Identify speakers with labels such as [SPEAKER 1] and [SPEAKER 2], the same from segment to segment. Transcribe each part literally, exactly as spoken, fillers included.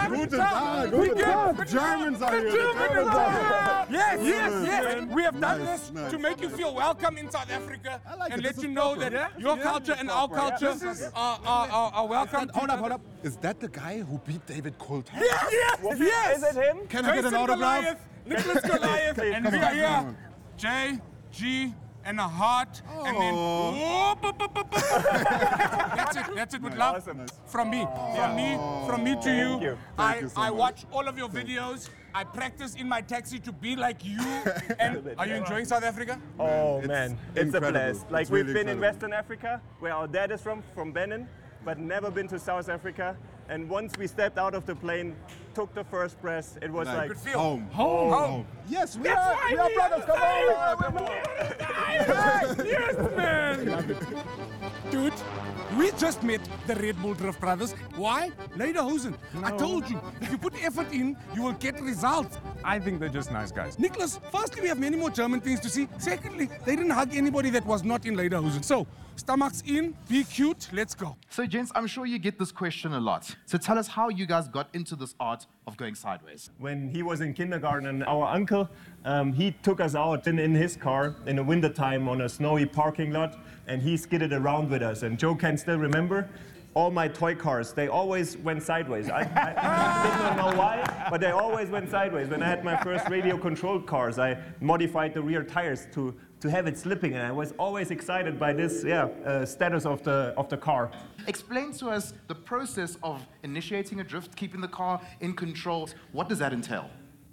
[SPEAKER 1] Guten Tag, guten Tag. Germans are here.
[SPEAKER 2] Germans are here. Yes, yes, yes.
[SPEAKER 1] Nice,
[SPEAKER 2] We have done
[SPEAKER 1] nice,
[SPEAKER 2] this
[SPEAKER 1] nice.
[SPEAKER 2] to make you feel welcome in South Africa
[SPEAKER 1] like
[SPEAKER 2] and
[SPEAKER 1] it.
[SPEAKER 2] let
[SPEAKER 1] This
[SPEAKER 2] you
[SPEAKER 1] is
[SPEAKER 2] know
[SPEAKER 1] proper.
[SPEAKER 2] that
[SPEAKER 1] Yeah,
[SPEAKER 2] your
[SPEAKER 1] yeah,
[SPEAKER 2] culture and our
[SPEAKER 1] proper.
[SPEAKER 2] culture
[SPEAKER 1] Yeah.
[SPEAKER 2] are, are, are, are welcome.
[SPEAKER 1] Hold up, hold up. Is that the guy who beat David Coulthard?
[SPEAKER 2] Yes, yes, yes.
[SPEAKER 3] Is it him?
[SPEAKER 1] Can I get an
[SPEAKER 2] Jason
[SPEAKER 1] autograph?
[SPEAKER 2] Goliath, Nicholas Goliath, and
[SPEAKER 1] Come
[SPEAKER 2] we
[SPEAKER 1] on,
[SPEAKER 2] are
[SPEAKER 1] come
[SPEAKER 2] here.
[SPEAKER 1] on.
[SPEAKER 2] J, G, and a heart, and then
[SPEAKER 1] Oh.
[SPEAKER 2] whoop, up, up, up, up. That's it. That's it with love.
[SPEAKER 3] Awesome.
[SPEAKER 2] From me, from me, from me to you.
[SPEAKER 3] you.
[SPEAKER 2] I,
[SPEAKER 1] Thank you so
[SPEAKER 2] I
[SPEAKER 1] much.
[SPEAKER 2] watch all of your videos. I practice in my taxi to be like you. And are you enjoying South Africa?
[SPEAKER 3] Oh
[SPEAKER 1] it's
[SPEAKER 3] man, it's a
[SPEAKER 1] incredible.
[SPEAKER 3] blast. Like
[SPEAKER 1] It's
[SPEAKER 3] we've
[SPEAKER 1] really
[SPEAKER 3] been in
[SPEAKER 1] incredible.
[SPEAKER 3] Western Africa, where our dad is from, from Benin, but never been to South Africa. And once we stepped out of the plane, took the first breath, it was
[SPEAKER 1] Like,
[SPEAKER 3] like,
[SPEAKER 2] Good feel.
[SPEAKER 1] Home.
[SPEAKER 2] Home.
[SPEAKER 1] Home. Yes, we
[SPEAKER 2] That's
[SPEAKER 1] are.
[SPEAKER 2] why
[SPEAKER 1] We are
[SPEAKER 2] we
[SPEAKER 1] brothers. Come
[SPEAKER 2] are
[SPEAKER 1] on. Come on.
[SPEAKER 2] Yes, man. Dude, we just met the Red Bull Drift brothers. Why? Lederhosen. I told you, if you put effort in, you will get results.
[SPEAKER 4] I think they're just nice guys.
[SPEAKER 2] Nicholas, firstly, we have many more German things to see. Secondly, they didn't hug anybody that was not in Lederhosen. So, stomachs in, be cute, let's go.
[SPEAKER 5] So, gents, I'm sure you get this question a lot. So tell us how you guys got into this art of going sideways.
[SPEAKER 3] when he was in kindergarten, and our uncle, um, he took us out in, in his car in the wintertime on a snowy parking lot, and he skidded around with us. And Joe can still remember all my toy cars, they always went sideways. I, I didn't know why, but they always went sideways. When I had my first radio-controlled cars, I modified the rear tires to, to have it slipping, and I was always excited by this yeah, uh, status of the, of the car.
[SPEAKER 5] Explain to us the process of initiating a drift, keeping the car in control. What does that entail?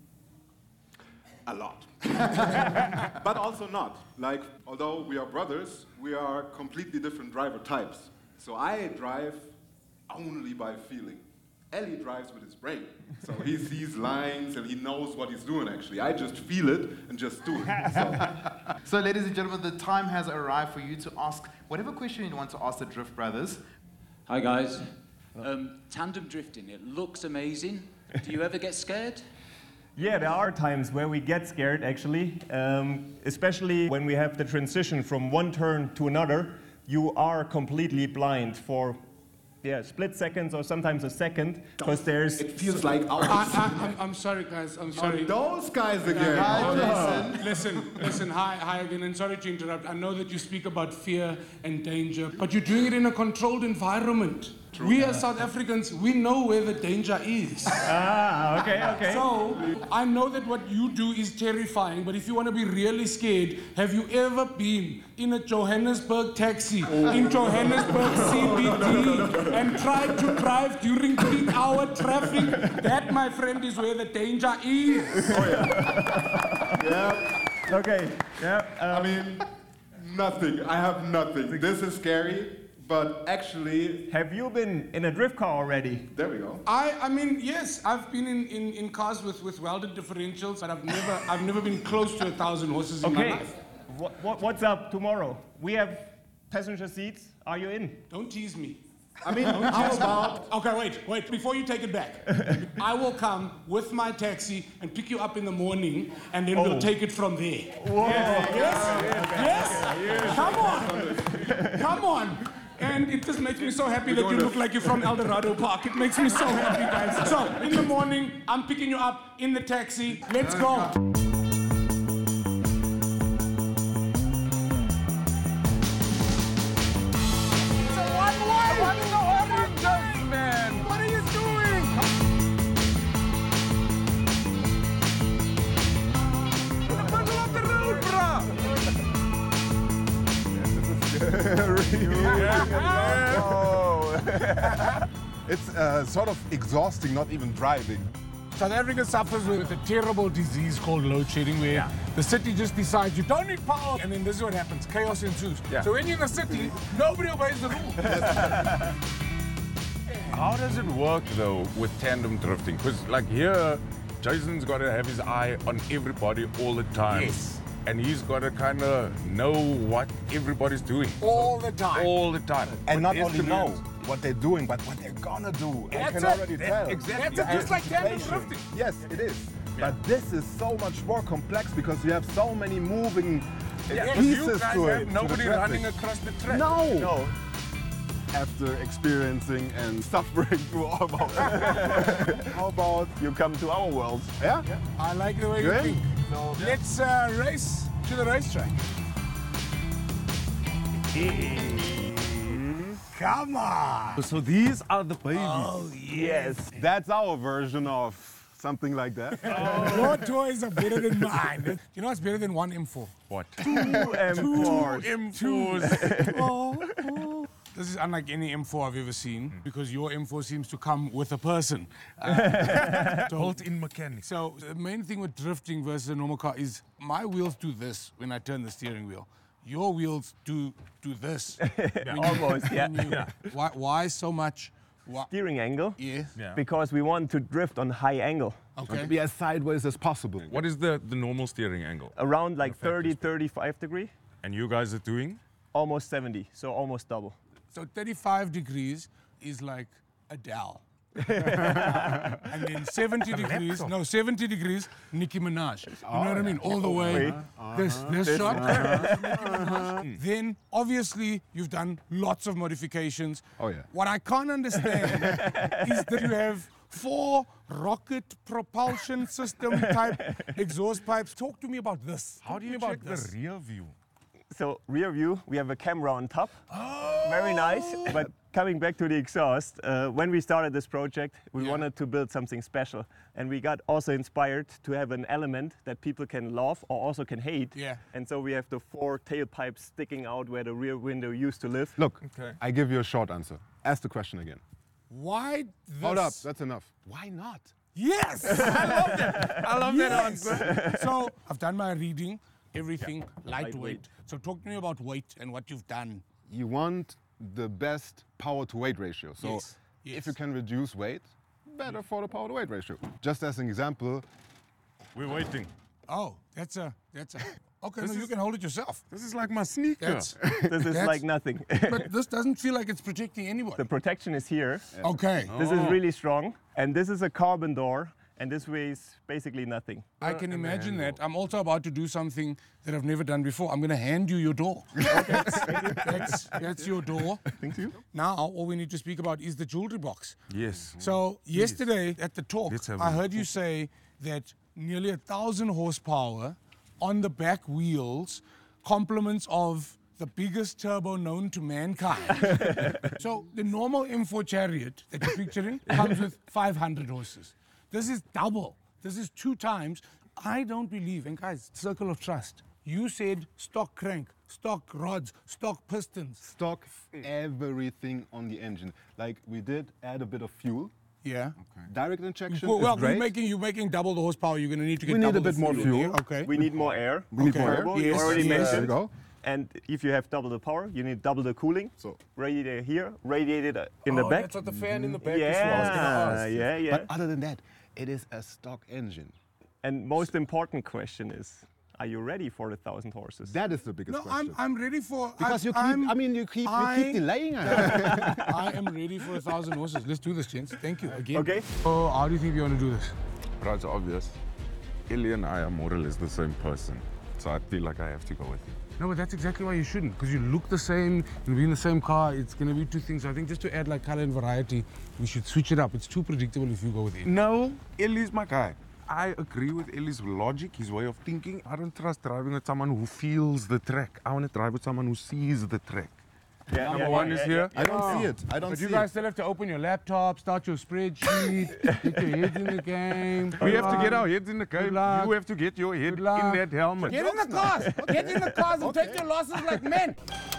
[SPEAKER 6] A lot. But also not. Like, although we are brothers, we are completely different driver types. So I drive only by feeling. Ellie drives with his brain. So he sees lines and he knows what he's doing actually. I just feel it and just do it. So.
[SPEAKER 5] So, ladies and gentlemen, the time has arrived for you to ask whatever question you want to ask the Drift Brothers.
[SPEAKER 7] Hi guys. Um, tandem drifting, it looks amazing. Do you ever get scared?
[SPEAKER 3] Yeah, there are times where we get scared, actually, um, especially when we have the transition from one turn to another. You are completely blind for yeah, split seconds or sometimes a second, because there's...
[SPEAKER 6] It feels like
[SPEAKER 2] I,
[SPEAKER 6] ours.
[SPEAKER 2] I, I'm, I'm sorry, guys. I'm sorry.
[SPEAKER 6] Those guys again.
[SPEAKER 5] Hi,
[SPEAKER 6] Oh, no.
[SPEAKER 5] Jason.
[SPEAKER 2] Listen, listen, hi, hi again, and sorry to interrupt. I know that you speak about fear and danger, but you're doing it in a controlled environment. We as South Africans, we know where the danger is.
[SPEAKER 3] Ah, okay, okay.
[SPEAKER 2] So, I know that what you do is terrifying, but if you want to be really scared, have you ever been in a Johannesburg taxi, in Johannesburg C B D, and tried to drive during peak hour traffic? That, my friend, is where the danger is.
[SPEAKER 6] Yeah.
[SPEAKER 3] Okay, yeah.
[SPEAKER 6] I
[SPEAKER 3] Um,
[SPEAKER 6] mean, nothing. I have nothing. This is scary, but actually,
[SPEAKER 3] have you been in a drift car already?
[SPEAKER 6] there we go.
[SPEAKER 2] I, I mean, yes, I've been in, in, in cars with, with welded differentials, but I've never, I've never been close to a thousand horses in my
[SPEAKER 3] Okay,
[SPEAKER 2] life.
[SPEAKER 3] what, what, what's up tomorrow? We have passenger seats. Are you in?
[SPEAKER 2] Don't tease me.
[SPEAKER 6] I mean, how about...
[SPEAKER 2] Okay, wait, wait, before you take it back. I will come with my taxi and pick you up in the morning, and then we'll
[SPEAKER 3] Oh.
[SPEAKER 2] take it from there.
[SPEAKER 3] Whoa.
[SPEAKER 2] Yes? Yes? Come on. Come on. And it just makes me so happy that you look like you're from El Dorado Park. It makes me so happy, guys. So, in the morning, I'm picking you up in the taxi. Let's go. What are you doing? In the middle of the road, bruh.
[SPEAKER 1] It's uh, sort of exhausting not even driving.
[SPEAKER 2] South Africa suffers with a terrible disease called load shedding, where yeah. the city just decides you don't need power, and then this is what happens: chaos ensues.
[SPEAKER 4] Yeah.
[SPEAKER 2] So when you're in a city, nobody obeys the rules.
[SPEAKER 4] How does it work though with tandem drifting? Because like here, Jason's got to have his eye on everybody all the time.
[SPEAKER 2] Yes.
[SPEAKER 4] And he's got to kind of know what everybody's doing.
[SPEAKER 2] All the time.
[SPEAKER 4] All the time.
[SPEAKER 1] And not
[SPEAKER 4] With
[SPEAKER 1] only know
[SPEAKER 4] estimates.
[SPEAKER 1] what they're doing, but what they're gonna do.
[SPEAKER 2] That's
[SPEAKER 1] I can
[SPEAKER 2] it.
[SPEAKER 1] already
[SPEAKER 4] That-
[SPEAKER 1] tell.
[SPEAKER 4] exactly.
[SPEAKER 2] That's it, just like tandem
[SPEAKER 1] Anticipation.
[SPEAKER 2] drifting.
[SPEAKER 1] Yes, it is. But this is so much more complex because you have so many moving
[SPEAKER 4] Yeah, 'cause
[SPEAKER 1] pieces
[SPEAKER 4] you guys
[SPEAKER 1] to
[SPEAKER 4] have
[SPEAKER 1] it. to the
[SPEAKER 4] nobody
[SPEAKER 1] traffic.
[SPEAKER 4] running across the track.
[SPEAKER 1] No.
[SPEAKER 3] No.
[SPEAKER 1] after experiencing and suffering through all of it.
[SPEAKER 3] How about you come to our world?
[SPEAKER 1] Yeah?
[SPEAKER 2] I like the way
[SPEAKER 1] Good.
[SPEAKER 2] you think. So let's uh, race to the racetrack. Come on!
[SPEAKER 1] So these are the babies.
[SPEAKER 2] Oh,
[SPEAKER 3] Yes.
[SPEAKER 1] That's our version of something like that.
[SPEAKER 2] Your toys are better than mine. You know what's better than one M four?
[SPEAKER 4] What?
[SPEAKER 3] Two M fours.
[SPEAKER 4] M fours.
[SPEAKER 2] Oh, oh. This is unlike any M four I've ever seen because your M four seems to come with a person. Uh, so,
[SPEAKER 4] Built-in mechanics.
[SPEAKER 2] so the main thing with drifting versus a normal car is my wheels do this when I turn the steering wheel. Your wheels do do this. when you-
[SPEAKER 3] Almost, yeah.
[SPEAKER 2] when you- Why, why so much? Why,
[SPEAKER 3] Steering angle.
[SPEAKER 2] yeah.
[SPEAKER 4] Yeah.
[SPEAKER 3] Because we want to drift on high angle.
[SPEAKER 2] Okay.
[SPEAKER 1] To be as sideways as possible.
[SPEAKER 4] What is the, the normal steering angle?
[SPEAKER 3] Around like thirty, thirty-five degree.
[SPEAKER 4] And you guys are doing?
[SPEAKER 3] Almost seventy, so almost double.
[SPEAKER 2] So thirty-five degrees is like Adele. And then seventy degrees, no, seventy degrees, Nicki Minaj. You know what I mean? All the way. This, this shot. Then, obviously, you've done lots of modifications.
[SPEAKER 1] Oh, yeah.
[SPEAKER 2] What I can't understand is that you have four rocket propulsion system type exhaust pipes. Talk to me about this.
[SPEAKER 4] How
[SPEAKER 2] Talk
[SPEAKER 4] do
[SPEAKER 2] to
[SPEAKER 4] you
[SPEAKER 2] me about
[SPEAKER 4] check the
[SPEAKER 2] this.
[SPEAKER 4] rear view?
[SPEAKER 3] So rear view, we have a camera on top. Very nice. But coming back to the exhaust, uh, when we started this project, we
[SPEAKER 2] Yeah.
[SPEAKER 3] wanted to build something special. And we got also inspired to have an element that people can love or also can hate.
[SPEAKER 2] Yeah.
[SPEAKER 3] And so we have the four tailpipes sticking out where the rear window used to live.
[SPEAKER 1] Look,
[SPEAKER 4] Okay.
[SPEAKER 1] I give you a short answer. Ask the question again.
[SPEAKER 2] Why this?
[SPEAKER 1] Hold up, that's enough. Why not?
[SPEAKER 2] Yes! I love that. I love that answer. So I've done my reading, everything lightweight.
[SPEAKER 3] Lightweight.
[SPEAKER 2] So talk to me about weight and what you've done.
[SPEAKER 1] You want the best power to weight ratio. So
[SPEAKER 2] Yes, yes.
[SPEAKER 1] if you can reduce weight, better for the power to weight ratio. Just as an example,
[SPEAKER 4] We're waiting.
[SPEAKER 2] Oh, that's a that's a okay. No, you can hold it yourself.
[SPEAKER 4] This is like my sneaker.
[SPEAKER 2] That's,
[SPEAKER 3] This is
[SPEAKER 2] That's-
[SPEAKER 3] like nothing.
[SPEAKER 2] but this doesn't feel like it's protecting anyone.
[SPEAKER 3] The protection is here.
[SPEAKER 2] Okay,
[SPEAKER 3] This is really strong. And this is a carbon door. And this weighs basically nothing.
[SPEAKER 2] I can imagine that. I'm also about to do something that I've never done before. I'm going to hand you your door. that's, that's, that's your door.
[SPEAKER 1] thank you.
[SPEAKER 2] Now, all we need to speak about is the jewelry box.
[SPEAKER 4] Yes.
[SPEAKER 2] So yesterday at the talk,
[SPEAKER 4] Let's have
[SPEAKER 2] I
[SPEAKER 4] a
[SPEAKER 2] heard you say that nearly a thousand horsepower on the back wheels, compliments of the biggest turbo known to mankind. So the normal M four Chariot that you're picturing comes with five hundred horses. This is double. This is two times. I don't believe, and guys, circle of trust. You said stock crank, stock rods, stock pistons.
[SPEAKER 1] Stock everything on the engine. Like we did add a bit of fuel.
[SPEAKER 2] Yeah.
[SPEAKER 1] Direct injection
[SPEAKER 2] Well,
[SPEAKER 1] is
[SPEAKER 2] well
[SPEAKER 1] great.
[SPEAKER 2] you're making you're making double the horsepower. You're going to need to get
[SPEAKER 1] We need
[SPEAKER 2] double
[SPEAKER 1] a bit
[SPEAKER 2] the
[SPEAKER 1] more
[SPEAKER 2] in
[SPEAKER 1] fuel.
[SPEAKER 2] there. Okay.
[SPEAKER 3] We need more air.
[SPEAKER 1] We need more air.
[SPEAKER 3] Turbo,
[SPEAKER 2] Yes,
[SPEAKER 3] you already
[SPEAKER 2] yes.
[SPEAKER 1] There
[SPEAKER 3] mentioned.
[SPEAKER 1] you go.
[SPEAKER 3] And if you have double the power, you need double the cooling.
[SPEAKER 1] So-
[SPEAKER 3] radiator here, radiator in the
[SPEAKER 2] Oh,
[SPEAKER 3] back.
[SPEAKER 2] that's what the fan in the back is
[SPEAKER 3] Yeah,
[SPEAKER 2] for. I was gonna ask.
[SPEAKER 3] yeah, yeah.
[SPEAKER 1] But other than that, it is a stock engine.
[SPEAKER 3] And most important question is, are you ready for the thousand horses?
[SPEAKER 1] That is the biggest
[SPEAKER 2] No,
[SPEAKER 1] question.
[SPEAKER 2] I'm I'm ready for
[SPEAKER 1] because
[SPEAKER 2] I,
[SPEAKER 1] you keep,
[SPEAKER 2] I'm,
[SPEAKER 1] I mean, you keep, you
[SPEAKER 2] I-
[SPEAKER 1] keep delaying it.
[SPEAKER 2] I am ready for a thousand horses. Let's do this, gents. Thank you again.
[SPEAKER 3] Okay.
[SPEAKER 2] So, how do you think you want to do this?
[SPEAKER 4] Bro, it's obvious. Illy and I are more or less the same person. So I feel like I have to go with you.
[SPEAKER 2] No, but that's exactly why you shouldn't, because you look the same, you'll be in the same car, it's going to be two things. So I think just to add like color and variety, we should switch it up. It's too predictable if you go with it.
[SPEAKER 4] No, Illy's my guy. I agree with Illy's logic, his way of thinking. I don't trust driving with someone who feels the track. I want to drive with someone who sees the track.
[SPEAKER 3] Yeah,
[SPEAKER 4] Number one is here.
[SPEAKER 1] I don't see it. I don't
[SPEAKER 2] But
[SPEAKER 1] see
[SPEAKER 2] you guys
[SPEAKER 1] it.
[SPEAKER 2] still have to open your laptop, start your spreadsheet, get your heads in the game.
[SPEAKER 4] We have to get our heads in the game.
[SPEAKER 2] luck.
[SPEAKER 4] You have to get your head
[SPEAKER 2] Good luck.
[SPEAKER 4] in that helmet.
[SPEAKER 2] Get in the cars! Get in the cars and take your losses like men!